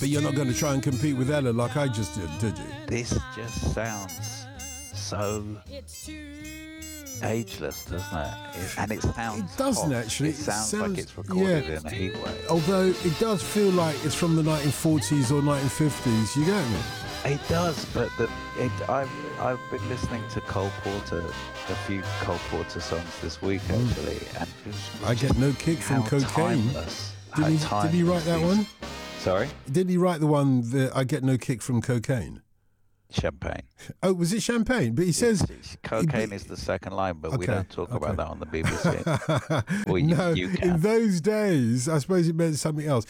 But you're not going to try and compete with Ella like I just did you? This just sounds so ageless, doesn't it? And it sounds It doesn't hot. actually. It sounds like it's recorded in a heat wave. Although it does feel like it's from the 1940s or 1950s. You get me? It does, but I've been listening to Cole Porter, a few Cole Porter songs this week actually, and I get no kick from cocaine. Did he write that one? Sorry? Didn't he write the one that I get no kick from cocaine? Champagne. Oh, was it Champagne? But he says cocaine is the second line, but we don't talk about that on the BBC. Well, no, you can. In those days, I suppose it meant something else.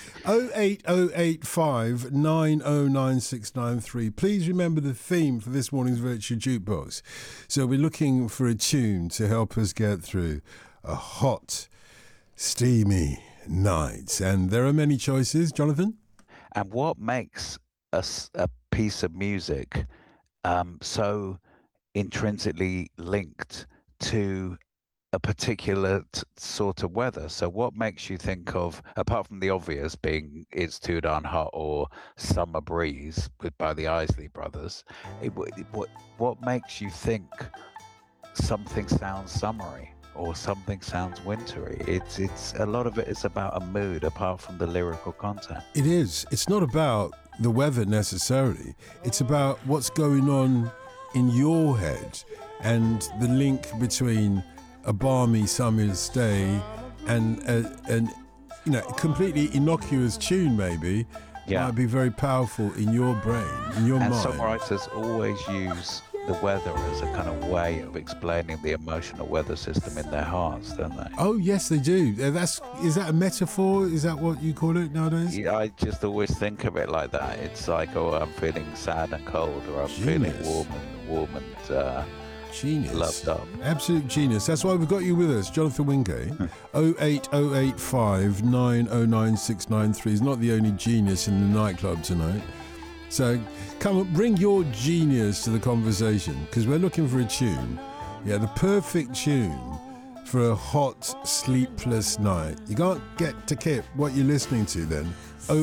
08085 909693. Please remember the theme for this morning's Virtual Jukebox. So we're looking for a tune to help us get through a hot, steamy night. And there are many choices, Jonathan. And what makes a piece of music so intrinsically linked to a particular sort of weather? So what makes you think of, apart from the obvious being It's Too Darn Hot or Summer Breeze by the Isley Brothers, what makes you think something sounds summery or something sounds wintry? It's a lot of it is about a mood apart from the lyrical content. It is. It's not about the weather necessarily. It's about what's going on in your head and the link between a balmy summer's day and a completely innocuous tune maybe might be very powerful in your brain, in your mind. And songwriters always use the weather as a kind of way of explaining the emotional weather system in their hearts, don't they? Oh yes, they do. Is that a metaphor? Is that what you call it nowadays? Yeah, I just always think of it like that. It's like, oh, I'm feeling sad and cold, or I'm feeling warm and genius, loved up. Absolute genius. That's why we've got you with us, Jonathan Wingate. 08085 909693. He's not the only genius in the nightclub tonight. So come on, bring your genius to the conversation, because we're looking for a tune. Yeah, the perfect tune for a hot, sleepless night. You can't get to Kip what you're listening to then.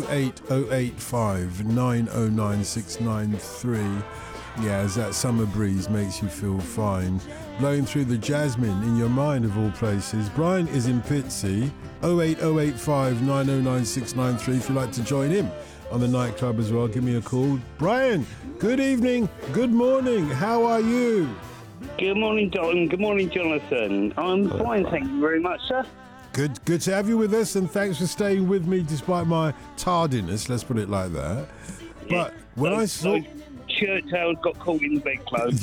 08085 909693. Yeah, as that summer breeze makes you feel fine, blowing through the jasmine in your mind of all places. Brian is in Pitsea. 08085 909693 if you'd like to join him on the nightclub as well. Give me a call. Brian, good evening, good morning, how are you? Good morning, Dalton. Good morning, Jonathan. I'm fine, thank you very much, sir. Good to have you with us, and thanks for staying with me despite my tardiness, let's put it like that. But when I saw... Shirt tails got caught in the bedclothes.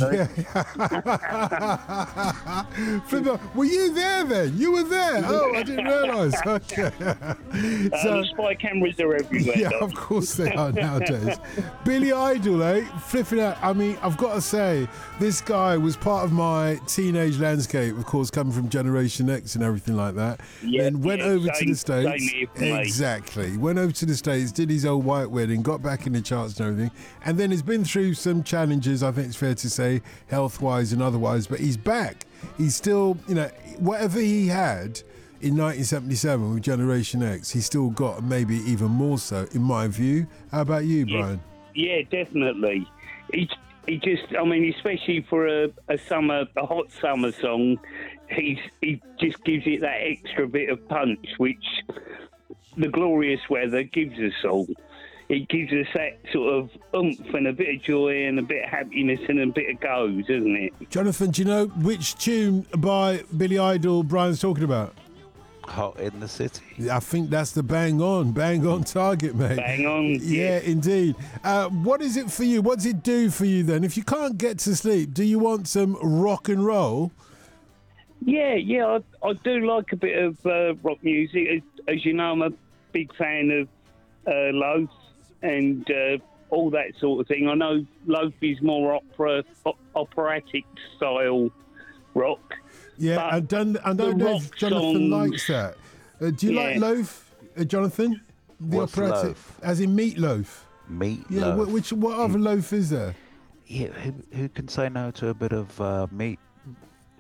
Flipper, were you there then? You were there? Oh, I didn't realise. Okay. So, spy cameras are everywhere. Yeah, of course they are nowadays. Billy Idol, flipping out. I mean, I've got to say, this guy was part of my teenage landscape, of course, coming from Generation X and everything like that. And went over to the States. Exactly. Went over to the States, did his old white wedding, got back in the charts and everything, and then has been through some challenges, I think it's fair to say, health-wise and otherwise, but he's back. He's still, whatever he had in 1977 with Generation X, he's still got, maybe even more so, in my view. How about you, Brian? Yeah, definitely. He just, especially for a hot summer song, he just gives it that extra bit of punch, which the glorious weather gives us all. It gives us that sort of oomph and a bit of joy and a bit of happiness and a bit of go, doesn't it? Jonathan, do you know which tune by Billy Idol Brian's talking about? Hot in the City. I think that's the bang on target, mate. Bang on. Yeah, indeed. What is it for you? What does it do for you then? If you can't get to sleep, do you want some rock and roll? Yeah, I do like a bit of rock music. As you know, I'm a big fan of Loaf and all that sort of thing. I know Loaf is more operatic style rock. Yeah, I don't know if Jonathan likes that. Do you like Loaf, Jonathan? The What's operatic, loaf? as in meatloaf. Meatloaf. Yeah, what other loaf is there? Yeah, who can say no to a bit of meat?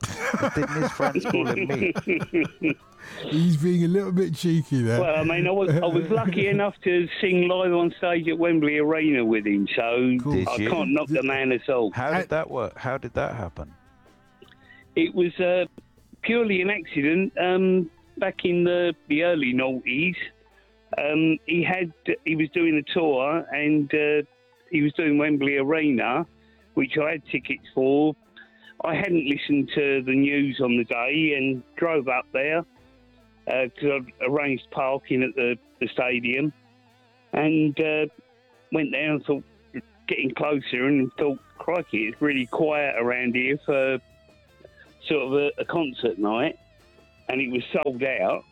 Didn't his friends call him Meat? He's being a little bit cheeky there. Well, I mean, I was lucky enough to sing live on stage at Wembley Arena with him, so Cool. I can't knock the man at all. How did that work? How did that happen? It was purely an accident. Back in the early noughties, he was doing a tour, and he was doing Wembley Arena, which I had tickets for. I hadn't listened to the news on the day and drove up there because I'd arranged parking at the stadium, and went there and thought, getting closer, and thought, crikey, it's really quiet around here for sort of a concert night, and it was sold out.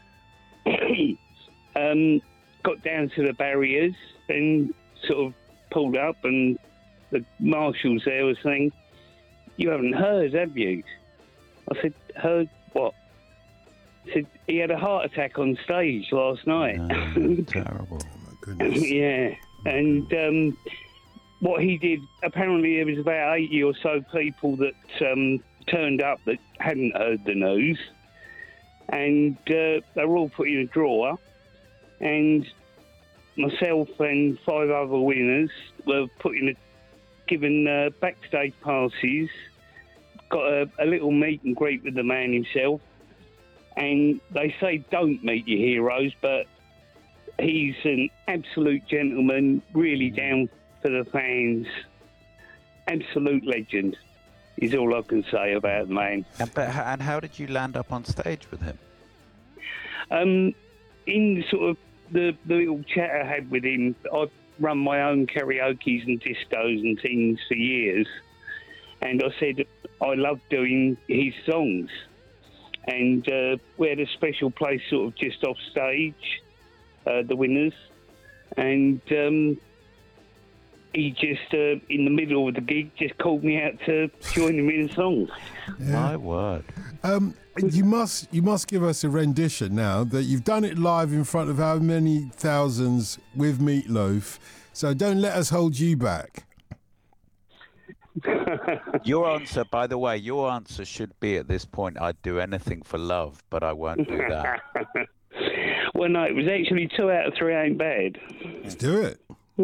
Got down to the barriers and sort of pulled up, and the marshals there were saying, "You haven't heard, have you?" I said, "Heard what?" He said, "He had a heart attack on stage last night." No, terrible. Oh, my goodness. Yeah, and what he did, apparently there was about 80 or so people that turned up that hadn't heard the news, and they were all put in a drawer, and myself and 5 other winners were given backstage passes, got a little meet and greet with the man himself, and they say don't meet your heroes, but he's an absolute gentleman, really down for the fans, absolute legend is all I can say about the man. And how did you land up on stage with him? In sort of the little chat I had with him, I've run my own karaoke's and discos and things for years, and I said I love doing his songs, and we had a special place sort of just off stage, the Winners, and he just in the middle of the gig just called me out to join him in a song. Yeah. My word. You must give us a rendition now that you've done it live in front of how many thousands with Meatloaf. So don't let us hold you back. Your answer, by the way, should be at this point, I'd do anything for love, but I won't do that. Well, no, it was actually 2 out of 3 ain't bad. Let's do it.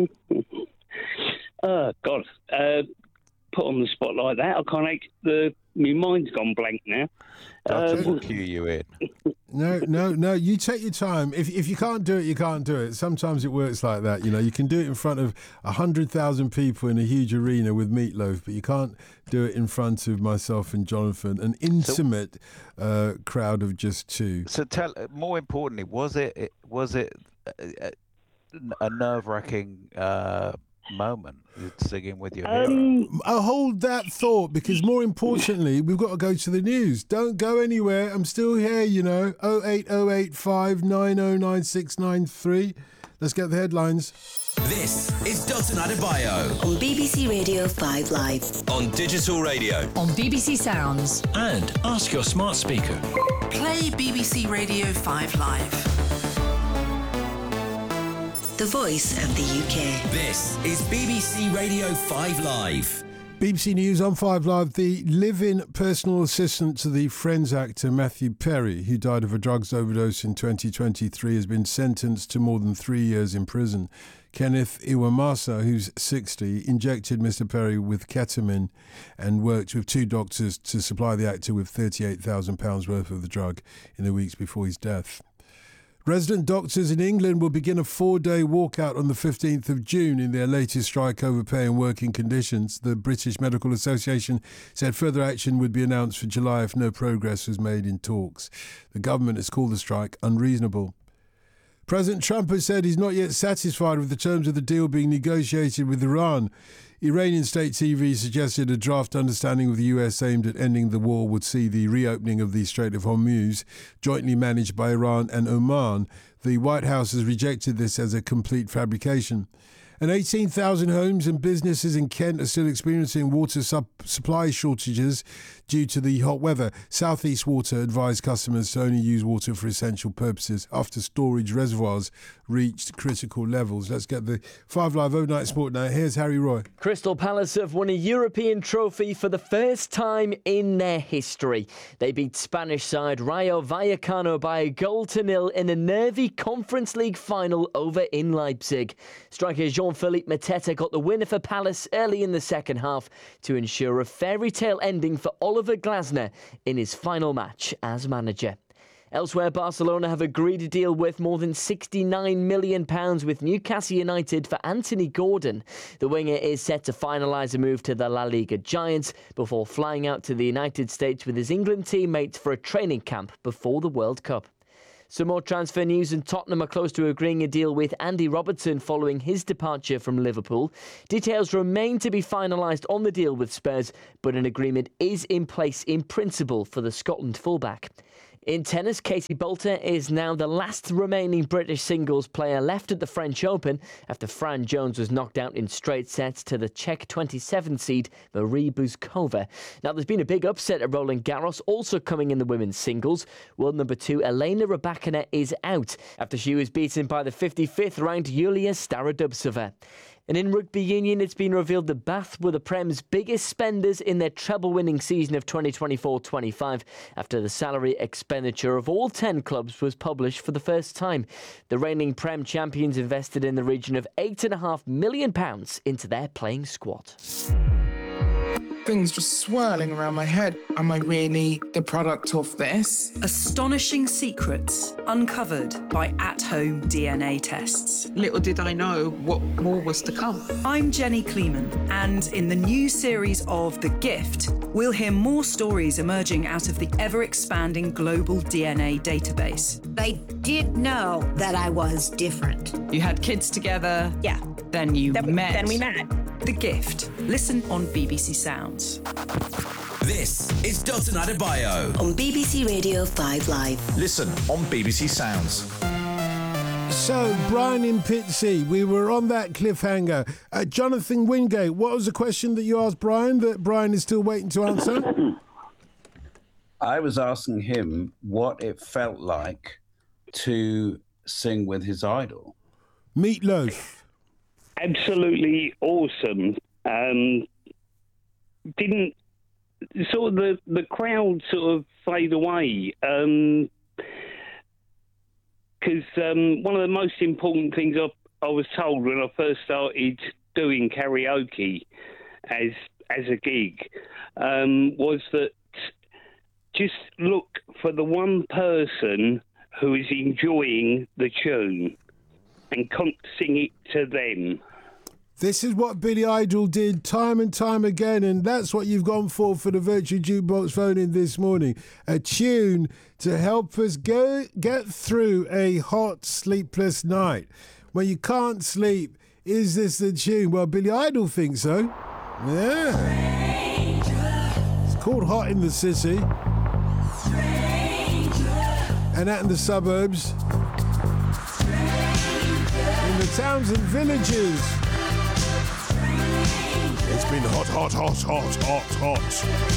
Oh, God. Put on the spot like that, I can't my mind's gone blank now. We'll cue you in. No. You take your time. If you can't do it, you can't do it. Sometimes it works like that. You know, you can do it in front of 100,000 people in a huge arena with Meatloaf, but you can't do it in front of myself and Jonathan, an intimate crowd of just 2. So more importantly, was it a nerve-wracking moment singing with your hero? I'll hold that thought, because more importantly, we've got to go to the news. Don't go anywhere. I'm still here, you know. 08085909693. Let's get the headlines. This is Dotun Adebayo on BBC Radio 5 Live, on digital radio, on BBC Sounds, and ask your smart speaker. Play BBC Radio 5 Live. the voice of the UK. This is BBC Radio 5 Live. BBC News on 5 Live. The live-in personal assistant to the Friends actor Matthew Perry, who died of a drugs overdose in 2023, has been sentenced to more than 3 years in prison. Kenneth Iwamasa, who's 60, injected Mr. Perry with ketamine and worked with 2 doctors to supply the actor with £38,000 worth of the drug in the weeks before his death. Resident doctors in England will begin a 4-day walkout on the 15th of June in their latest strike over pay and working conditions. The British Medical Association said further action would be announced for July if no progress was made in talks. The government has called the strike unreasonable. President Trump has said he's not yet satisfied with the terms of the deal being negotiated with Iran. Iranian state TV suggested a draft understanding with the US aimed at ending the war would see the reopening of the Strait of Hormuz, jointly managed by Iran and Oman. The White House has rejected this as a complete fabrication. And 18,000 homes and businesses in Kent are still experiencing water supply shortages due to the hot weather. South East Water advised customers to only use water for essential purposes after storage reservoirs reached critical levels. Let's get the 5 Live overnight sport now. Here's Harry Roy. Crystal Palace have won a European trophy for the first time in their history. They beat Spanish side Rayo Vallecano by a 0-0 in a nervy Conference League final over in Leipzig. Striker Jean-Philippe Mateta got the winner for Palace early in the second half to ensure a fairy tale ending for Oliver Glasner in his final match as manager. Elsewhere, Barcelona have agreed a deal worth more than £69 million with Newcastle United for Anthony Gordon. The winger is set to finalise a move to the La Liga Giants before flying out to the United States with his England teammates for a training camp before the World Cup. Some more transfer news, and Tottenham are close to agreeing a deal with Andy Robertson following his departure from Liverpool. Details remain to be finalised on the deal with Spurs, but an agreement is in place in principle for the Scotland fullback. In tennis, Katie Boulter is now the last remaining British singles player left at the French Open after Fran Jones was knocked out in straight sets to the Czech 27 seed Marie Buzkova. Now, there's been a big upset at Roland Garros, also coming in the women's singles. World number 2 Elena Rybakina is out after she was beaten by the 55th ranked Yulia Starodubtsova. And in rugby union, it's been revealed that Bath were the Prem's biggest spenders in their treble-winning season of 2024-25 after the salary expenditure of all 10 clubs was published for the first time. The reigning Prem champions invested in the region of £8.5 million into their playing squad. Things just swirling around my head. Am I really the product of this? Astonishing secrets uncovered by at-home DNA tests. Little did I know what more was to come. I'm Jenny Kleeman, and in the new series of The Gift, we'll hear more stories emerging out of the ever-expanding global DNA database. They did know that I was different. You had kids together. Yeah. Then you met. Then we met. The Gift. Listen on BBC Sounds. This is Dalton Adebayo On BBC Radio 5 Live. Listen on BBC Sounds. So, Brian in Pitsea, we were on that cliffhanger. Jonathan Wingate, what was the question that you asked Brian that Brian is still waiting to answer? I was asking him what it felt like to sing with his idol. Meatloaf. Absolutely awesome. Didn't sort of the crowd sort of fade away because one of the most important things I was told when I first started doing karaoke as a gig was that just look for the one person who is enjoying the tune and sing it to them. This is what Billy Idol did time and time again, and that's what you've gone for the Virtual Jukebox phone-in this morning. A tune to help us get through a hot, sleepless night. When you can't sleep, is this the tune? Well, Billy Idol thinks so. Yeah. It's called Hot in the City. And out in the suburbs. In the towns and villages. It's been hot, hot, hot, hot, hot, hot.